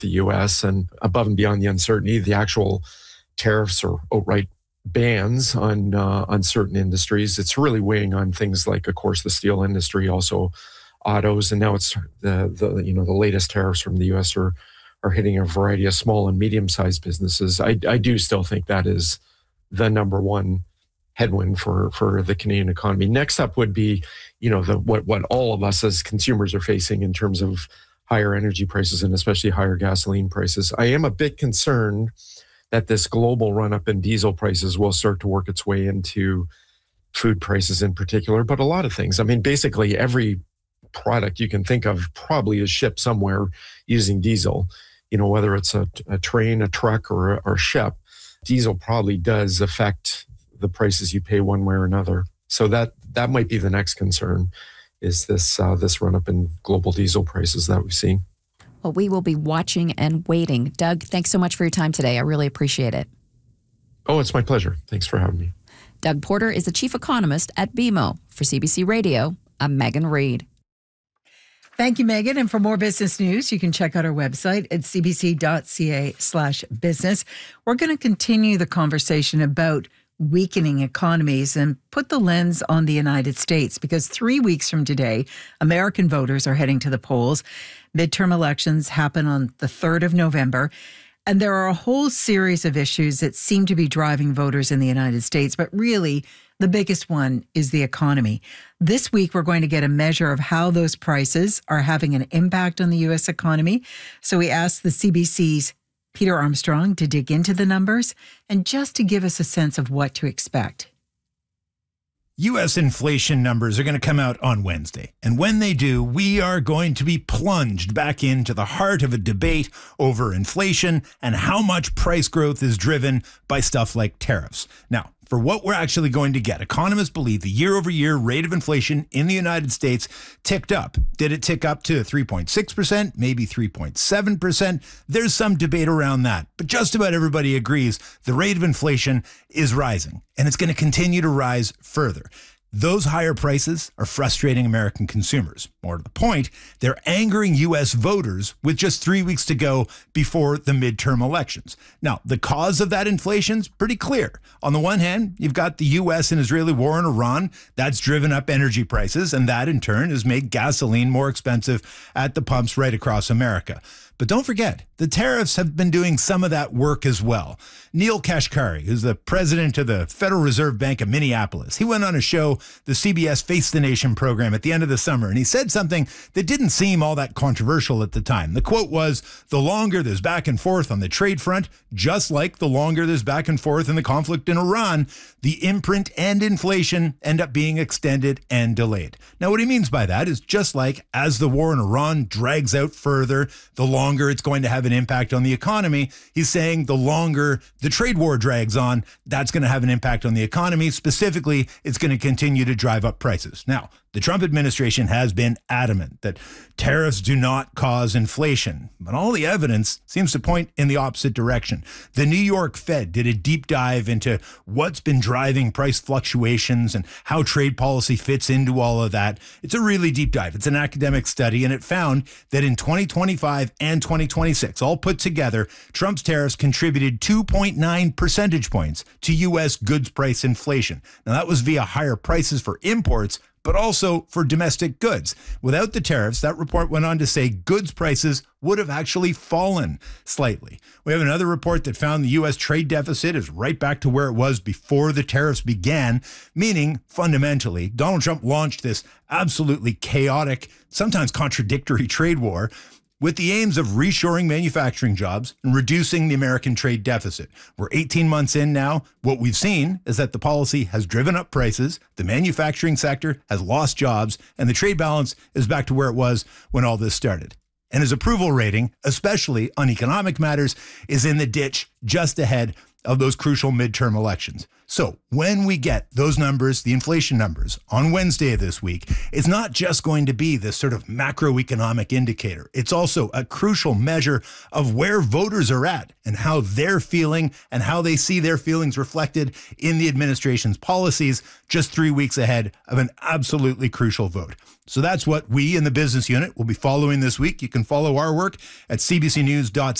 the U.S. and above and beyond the uncertainty, the actual tariffs or outright bans on certain industries, it's really weighing on things like, of course, the steel industry, also autos, and now it's the latest tariffs from the U.S. are hitting a variety of small and medium-sized businesses. I do still think that is the number one headwind for the Canadian economy. Next up would be, what all of us as consumers are facing in terms of higher energy prices and especially higher gasoline prices. I am a bit concerned that this global run-up in diesel prices will start to work its way into food prices in particular, but a lot of things. I mean, basically every product you can think of probably is shipped somewhere using diesel. Whether it's a train, a truck, or a ship, diesel probably does affect the prices you pay one way or another. So that might be the next concern, is this run-up in global diesel prices that we've seen. Well, we will be watching and waiting. Doug, thanks so much for your time today. I really appreciate it. Oh, it's my pleasure. Thanks for having me. Doug Porter is the chief economist at BMO. For CBC Radio, I'm Megan Reid. Thank you, Megan. And for more business news, you can check out our website at cbc.ca/business. We're going to continue the conversation about weakening economies and put the lens on the United States, because 3 weeks from today, American voters are heading to the polls. Midterm elections happen on the 3rd of November. And there are a whole series of issues that seem to be driving voters in the United States. But really, the biggest one is the economy. This week, we're going to get a measure of how those prices are having an impact on the U.S. economy. So we asked the CBC's Peter Armstrong to dig into the numbers and just to give us a sense of what to expect. U.S. inflation numbers are going to come out on Wednesday. And when they do, we are going to be plunged back into the heart of a debate over inflation and how much price growth is driven by stuff like tariffs. Now, for what we're actually going to get, economists believe the year-over-year rate of inflation in the United States ticked up. Did it tick up to 3.6%, maybe 3.7%? There's some debate around that. But just about everybody agrees the rate of inflation is rising, and it's going to continue to rise further. Those higher prices are frustrating American consumers. More to the point, they're angering U.S. voters with just 3 weeks to go before the midterm elections. Now, the cause of that inflation's pretty clear. On the one hand, you've got the U.S. and Israeli war in Iran. That's driven up energy prices, and that in turn has made gasoline more expensive at the pumps right across America. But don't forget, the tariffs have been doing some of that work as well. Neel Kashkari, who's the president of the Federal Reserve Bank of Minneapolis, he went on a show, the CBS Face the Nation program, at the end of the summer, and he said something that didn't seem all that controversial at the time. The quote was, "The longer there's back and forth on the trade front, just like the longer there's back and forth in the conflict in Iran, the imprint and inflation end up being extended and delayed." Now, what he means by that is just like as the war in Iran drags out further, the longer it's going to have an impact on the economy. He's saying the longer the trade war drags on, that's going to have an impact on the economy. Specifically, it's going to continue to drive up prices. Now, the Trump administration has been adamant that tariffs do not cause inflation, but all the evidence seems to point in the opposite direction. The New York Fed did a deep dive into what's been driving price fluctuations and how trade policy fits into all of that. It's a really deep dive. It's an academic study, and it found that in 2025 and 2026, all put together, Trump's tariffs contributed 2.9 percentage points to U.S. goods price inflation. Now, that was via higher prices for imports, but also for domestic goods. Without the tariffs, that report went on to say goods prices would have actually fallen slightly. We have another report that found the U.S. trade deficit is right back to where it was before the tariffs began, meaning fundamentally, Donald Trump launched this absolutely chaotic, sometimes contradictory trade war with the aims of reshoring manufacturing jobs and reducing the American trade deficit. We're 18 months in now. What we've seen is that the policy has driven up prices, the manufacturing sector has lost jobs, and the trade balance is back to where it was when all this started. And his approval rating, especially on economic matters, is in the ditch just ahead of those crucial midterm elections. So when we get those numbers, the inflation numbers, on Wednesday of this week, it's not just going to be this sort of macroeconomic indicator. It's also a crucial measure of where voters are at and how they're feeling and how they see their feelings reflected in the administration's policies just 3 weeks ahead of an absolutely crucial vote. So that's what we in the business unit will be following this week. You can follow our work at cbcnews.ca.